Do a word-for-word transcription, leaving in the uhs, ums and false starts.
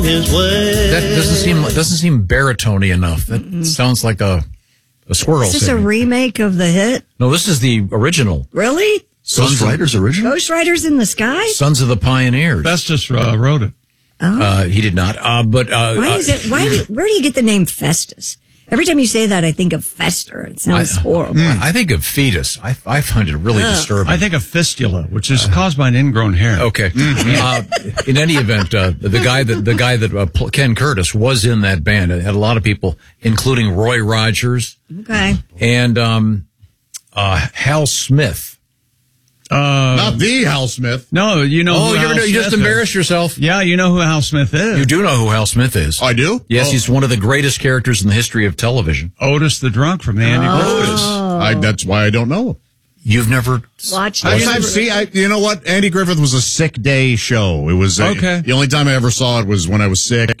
on his way. That doesn't seem doesn't seem baritone-y enough. That mm-hmm. sounds like a a squirrel. Is this singing. a remake of the hit? No, this is the original. Really? Ghost Riders original? Ghost Riders in the Sky? Sons of the Pioneers. Festus uh, wrote it. Oh. Uh, he did not. Uh, but uh, why is it? Why? Do, where do you get the name Festus? Every time you say that, I think of Fester. It sounds I, horrible. I think of fetus. I, I find it really Ugh. disturbing. I think of fistula, which is caused by an ingrown hair. Okay. uh, in any event, uh, the guy that the guy that uh, Ken Curtis was in that band. It had a lot of people, including Roy Rogers. Okay. And um, uh, Hal Smith. Uh, Not the Hal Smith. No, you know. Oh, who you're Hal gonna, you Smith just is. embarrassed yourself. Yeah, you know who Hal Smith is. You do know who Hal Smith is. I do? Yes, oh. he's one of the greatest characters in the history of television. Otis the Drunk from the Andy Otis. Griffith. I, that's why I don't know him. You've never watched I, it? I've seen, I, you know what? Andy Griffith was a sick day show. It was a, okay. The only time I ever saw it was when I was sick.